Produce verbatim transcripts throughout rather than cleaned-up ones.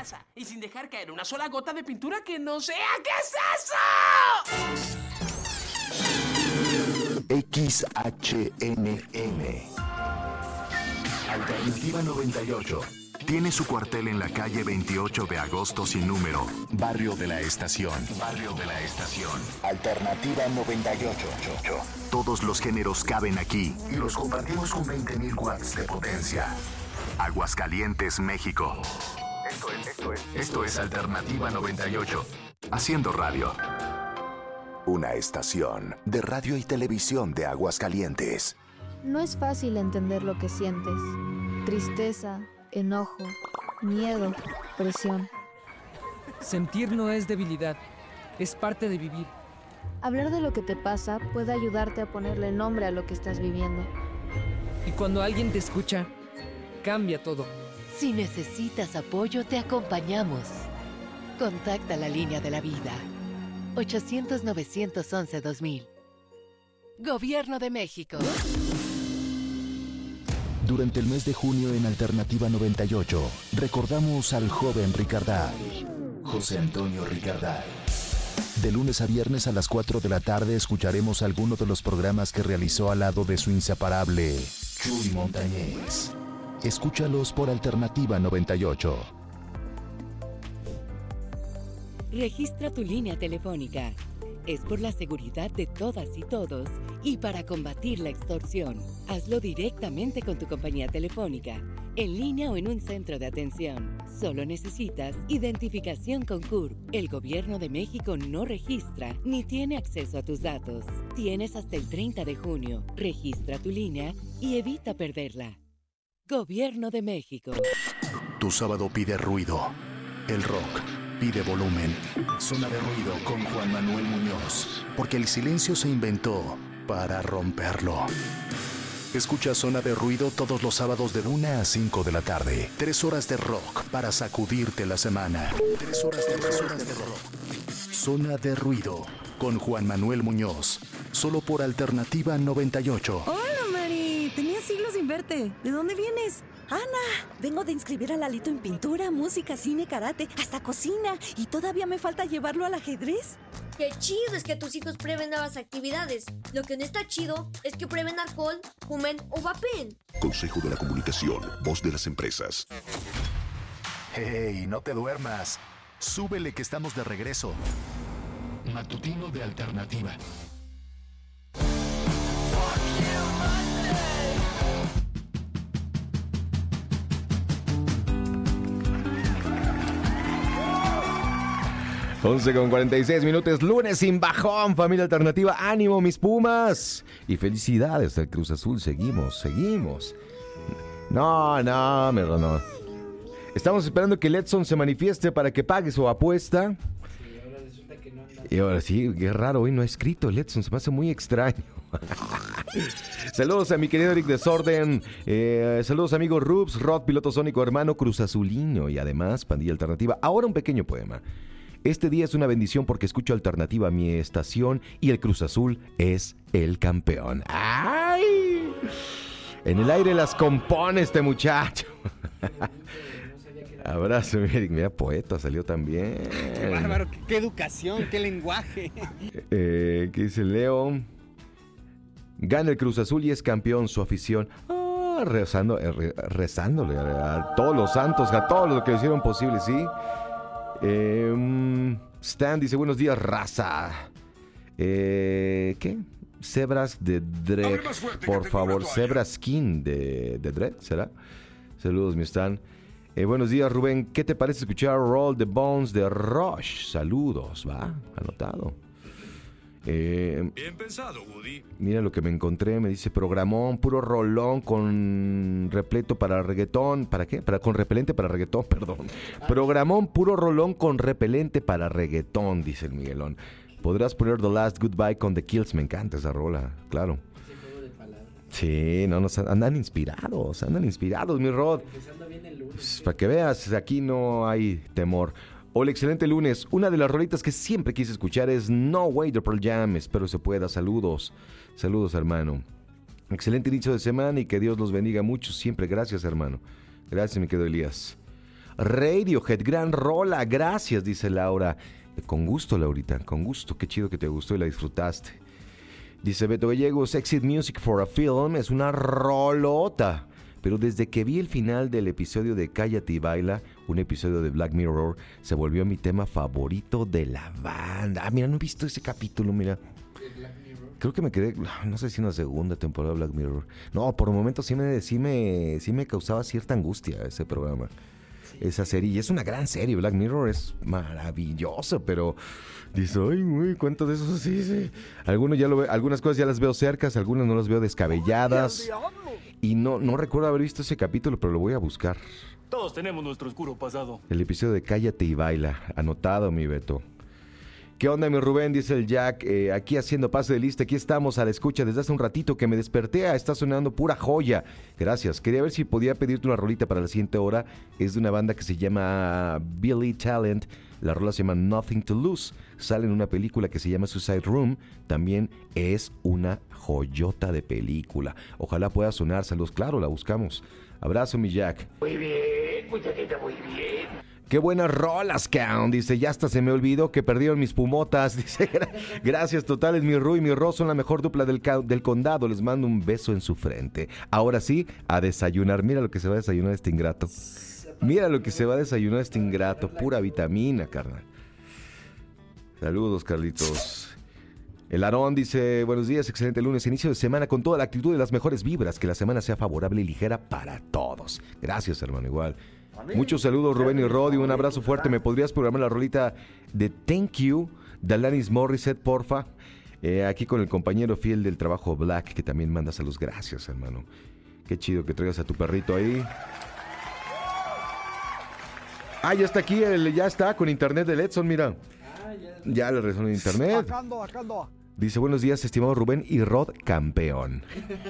casa y sin dejar caer una sola gota de pintura que no sea. ¿Qué es eso? X H N M Alternativa noventa y ocho. Tiene su cuartel en la calle veintiocho de agosto sin número, Barrio de la Estación. Barrio de la Estación. Alternativa noventa y ocho. Todos los géneros caben aquí y los compartimos con veinte mil watts de potencia. Aguascalientes, México. Esto es, esto es, esto es Alternativa noventa y ocho. Haciendo radio. Una estación de radio y televisión de Aguascalientes. No es fácil entender lo que sientes. Tristeza, enojo, miedo, presión. Sentir no es debilidad, es parte de vivir. Hablar de lo que te pasa puede ayudarte a ponerle nombre a lo que estás viviendo. Y cuando alguien te escucha, cambia todo. Si necesitas apoyo, te acompañamos. Contacta la línea de la vida. ochocientos, novecientos once, dos mil. Gobierno de México. Durante el mes de junio en Alternativa noventa y ocho, recordamos al joven Ricarday, José Antonio Ricarday. De lunes a viernes a las cuatro de la tarde escucharemos algunos de los programas que realizó al lado de su inseparable Chuy Montañez. Escúchalos por Alternativa noventa y ocho. Registra tu línea telefónica. Es por la seguridad de todas y todos y para combatir la extorsión. Hazlo directamente con tu compañía telefónica, en línea o en un centro de atención. Solo necesitas identificación con C U R P. El Gobierno de México no registra ni tiene acceso a tus datos. Tienes hasta el treinta de junio. Registra tu línea y evita perderla. Gobierno de México. Tu sábado pide ruido. El rock pide volumen. Zona de ruido con Juan Manuel Muñoz. Porque el silencio se inventó para romperlo. Escucha Zona de Ruido todos los sábados de una a cinco de la tarde. Tres horas de rock para sacudirte la semana. Tres horas de, tres horas de rock. Zona de Ruido con Juan Manuel Muñoz. Solo por Alternativa noventa y ocho. Hola, Mari. Tenía siglos sin verte. ¿De dónde vienes? Ana, vengo de inscribir a Lalito en pintura, música, cine, karate, hasta cocina. Y todavía me falta llevarlo al ajedrez. Qué chido es que tus hijos prueben nuevas actividades. Lo que no está chido es que prueben alcohol, fumen o vapen. Consejo de la Comunicación, voz de las empresas. Hey, no te duermas. Súbele que estamos de regreso. Matutino de Alternativa. once con cuarenta y seis minutos, lunes sin bajón, familia Alternativa, ánimo mis Pumas y felicidades al Cruz Azul, seguimos, seguimos. No, no, no, no. Estamos esperando que el Edson se manifieste para que pague su apuesta. Sí, ahora resulta que no anda. Y ahora sí, qué raro, hoy no ha escrito el Edson, se me hace muy extraño. Saludos a mi querido Eric Desorden, eh, saludos amigos Rubs, Rod, piloto sónico, hermano Cruz Azulino y además pandilla Alternativa. Ahora un pequeño poema. Este día es una bendición porque escucho Alternativa, mi estación, y el Cruz Azul es el campeón. ¡Ay! En el aire las compone este muchacho. Abrazo, mira, mira, poeta salió también. Qué bárbaro, qué, qué educación, qué lenguaje. Eh, ¿Qué dice Leo? Gana el Cruz Azul y es campeón su afición. Ah, rezando, eh, re, rezándole a, a todos los santos, a todos los que lo hicieron posible, ¿sí? Eh, Stan dice, buenos días, raza. Eh, ¿Qué? Zebras de Dredd, por favor. Zebra Skin de, de Dredd, ¿será? Saludos, mi Stan. Eh, buenos días, Rubén. ¿Qué te parece escuchar Roll the Bones de Rush? Saludos, va, anotado. Eh, Bien pensado, Woody. Mira lo que me encontré, me dice programón, puro rolón con repleto para reggaetón. ¿Para qué? Para, con repelente para reggaetón, perdón. Programón, puro rolón con repelente para reggaetón, dice el Miguelón. Podrás poner The Last Goodbye con The Kills, me encanta esa rola, claro. Sí, no, nos andan inspirados, andan inspirados, mi Rod. Pues, para que veas, aquí no hay temor. Hola, excelente lunes. Una de las rolitas que siempre quise escuchar es No Way de Pearl Jam. Espero se pueda. Saludos. Saludos, hermano. Excelente inicio de semana y que Dios los bendiga mucho. Siempre. Gracias, hermano. Gracias, mi querido Elías. Radiohead, gran rola, gracias, dice Laura. Con gusto, Laurita, con gusto. Qué chido que te gustó y la disfrutaste. Dice Beto Gallegos, Exit Music for a Film es una rolota. Pero desde que vi el final del episodio de Cállate y Baila, un episodio de Black Mirror, se volvió mi tema favorito de la banda. Ah, mira, no he visto ese capítulo, mira. Creo que me quedé, no sé si en la segunda temporada de Black Mirror. No, por un momento sí me, sí me, sí me causaba cierta angustia ese programa. Sí. Esa serie, y es una gran serie, Black Mirror es maravilloso, pero dice, ay, güey, ¿cuántos de esos así? Sí. Algunos ya lo ve, algunas cosas ya las veo cercas, algunas no las veo descabelladas. Y no, no recuerdo haber visto ese capítulo, pero lo voy a buscar. Todos tenemos nuestro oscuro pasado. El episodio de Cállate y Baila, anotado, mi Beto. ¿Qué onda, mi Rubén? Dice el Jack, eh, aquí haciendo pase de lista, aquí estamos a la escucha desde hace un ratito que me desperté, está sonando pura joya. Gracias, quería ver si podía pedirte una rolita para la siguiente hora, es de una banda que se llama Billy Talent, la rola se llama Nothing to Lose, sale en una película que se llama Suicide Room, también es una joyota de película, ojalá pueda sonar, saludos, claro, la buscamos. Abrazo, mi Jack. Muy bien, muchachita, muy bien. Qué buenas rolas, Count. Dice, ya hasta se me olvidó que perdieron mis pumotas. Dice, gracias totales, mi Ru y mi Ro son la mejor dupla del, del condado. Les mando un beso en su frente. Ahora sí, a desayunar. Mira lo que se va a desayunar este ingrato. Mira lo que se va a desayunar este ingrato. Pura vitamina, carnal. Saludos, Carlitos. El Aarón dice, buenos días, excelente lunes, inicio de semana con toda la actitud y las mejores vibras. Que la semana sea favorable y ligera para todos. Gracias, hermano, igual. Muchos saludos, Rubén y Rodi, un abrazo fuerte. ¿Me podrías programar la rolita de Thank You de Alanis Morissette, porfa? Eh, aquí con el compañero fiel del trabajo Black, que también manda saludos. Gracias, hermano. Qué chido que traigas a tu perrito ahí. Ah, ya está aquí, el, ya está con internet de Edson, mira. Ya le resonó internet. Acá ando, acá ando. Dice, buenos días, estimado Rubén y Rod, campeón.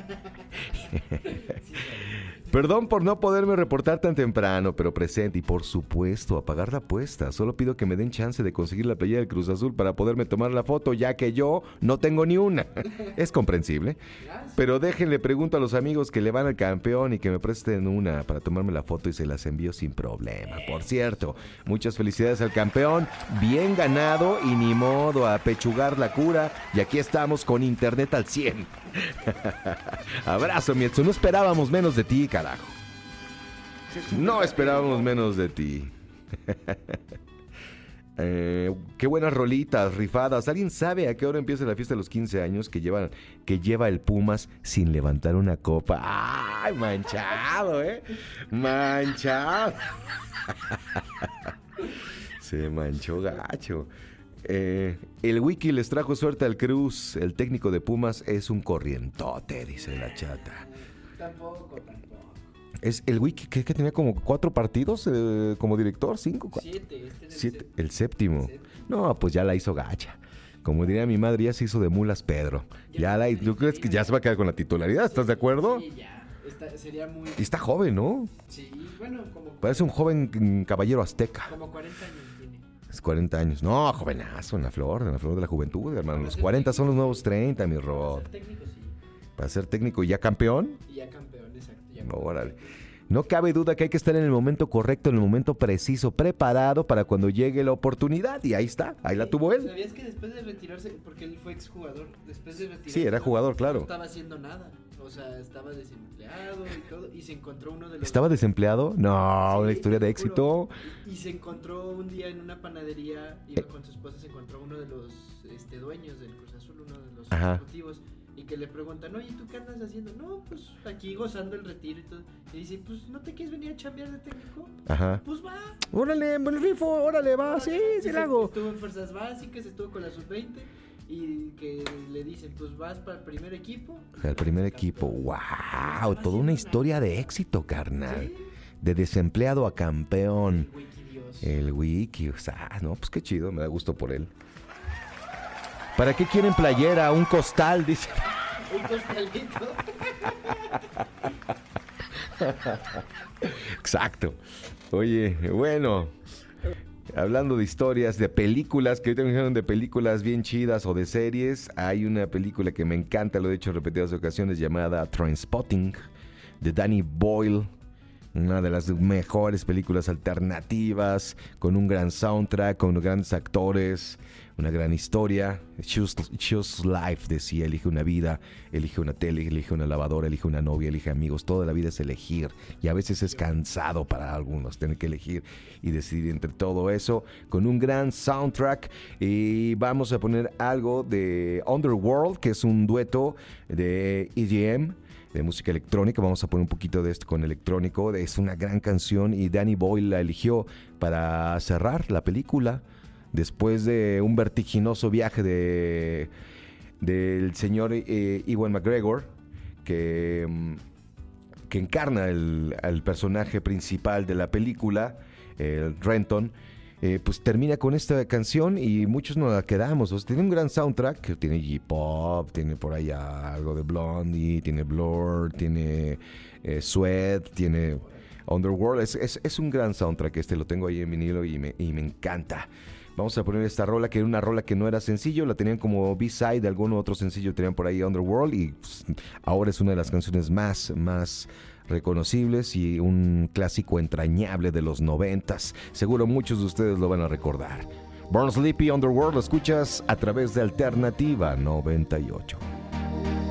Perdón por no poderme reportar tan temprano, pero presente y por supuesto a pagar la apuesta. Solo pido que me den chance de conseguir la playera del Cruz Azul para poderme tomar la foto, ya que yo no tengo ni una. Es comprensible. Pero déjenle pregunto a los amigos que le van al campeón y que me presten una para tomarme la foto y se las envío sin problema. Por cierto, muchas felicidades al campeón. Bien ganado y ni modo a apechugar la cura. Y aquí estamos con internet al cien. Abrazo, mi Edson. No esperábamos menos de ti, carajo. No esperábamos menos de ti. eh, qué buenas rolitas, rifadas. ¿Alguien sabe a qué hora empieza la fiesta de los quince años que lleva, que lleva el Pumas sin levantar una copa? ¡Ay, manchado, eh! Manchado. Se manchó gacho. Eh, el wiki les trajo suerte al Cruz. El técnico de Pumas es un corrientote, dice la chata. Tampoco, tampoco. Es el wiki que, que tenía como cuatro partidos eh, como director, cinco, cuatro. Siete, este es el Siete, séptimo. el séptimo. El séptimo. No, pues ya la hizo gacha. Como diría mi madre, ya se hizo de mulas Pedro. Ya, ya la, ¿tú crees que ya se va a quedar con la titularidad? ¿Estás de acuerdo? Sí, ya. Está, sería muy... Y está joven, ¿no? Sí, bueno, como... Parece un joven caballero azteca. Como cuarenta años tiene. Es cuarenta años. No, jovenazo, en la flor, en la flor de la juventud, hermano. Los cuarenta son los nuevos treinta, mi Rod. Para ser técnico, sí. Para ser técnico y ya campeón. Y ya campeón, exacto. Ya No, órale. No cabe duda que hay que estar en el momento correcto, en el momento preciso, preparado para cuando llegue la oportunidad. Y ahí está, ahí la tuvo él. ¿Sabías que después de retirarse, porque él fue exjugador, después de retirarse... Sí, era jugador, claro. No estaba haciendo nada. O sea, estaba desempleado y todo, y se encontró uno de los... ¿Estaba desempleado? No, Sí, una historia de te éxito. juro. Y, y se encontró un día en una panadería, iba con su esposa, se encontró uno de los este, dueños del Cruz Azul, uno de los Ajá. ejecutivos, y que le preguntan, oye, ¿tú qué andas haciendo? No, pues aquí gozando el retiro y todo. Y dice, pues, ¿no te quieres venir a chambear de técnico? Ajá. Pues va. Órale, me rifo, órale, va, sí, sí lo hago. Estuvo en fuerzas básicas, estuvo con la sub veinte y que le dicen, pues vas para el primer equipo. O sea, el primer equipo, wow, toda una historia de éxito, carnal. De desempleado a campeón. El wiki Dios. El wiki, o sea, no, pues qué chido, me da gusto por él. ¿Para qué quieren playera? Un costal, dice. Un costalito. Exacto. Oye, bueno, hablando de historias, de películas, que ahorita me dijeron de películas bien chidas o de series, hay una película que me encanta, lo he dicho en repetidas ocasiones, llamada Trainspotting, de Danny Boyle. Una de las mejores películas alternativas, con un gran soundtrack, con grandes actores, una gran historia. Choose, choose life, decía, elige una vida, elige una tele, elige una lavadora, elige una novia, elige amigos. Toda la vida es elegir y a veces es cansado para algunos tener que elegir y decidir entre todo eso, con un gran soundtrack. Y vamos a poner algo de Underworld, que es un dueto de E D M, de música electrónica. Vamos a poner un poquito de esto con electrónico. Es una gran canción y Danny Boyle la eligió para cerrar la película después de un vertiginoso viaje de del señor eh, Ewan McGregor, que, que encarna el, el personaje principal de la película, el Renton. Eh, pues termina con esta canción y muchos nos la quedamos. O sea, tiene un gran soundtrack, que tiene J-Pop, tiene por allá algo de Blondie, tiene Blur, tiene eh, Sweat, tiene Underworld. Es, es, es un gran soundtrack, este lo tengo ahí en vinilo y me, y me encanta. Vamos a poner esta rola, que era una rola que no era sencillo, la tenían como B-side de algún otro sencillo, tenían por ahí Underworld, y pues, ahora es una de las canciones más, más reconocibles y un clásico entrañable de los noventas. Seguro muchos de ustedes lo van a recordar. Born Sleepy, Underworld, lo escuchas a través de Alternativa noventa y ocho.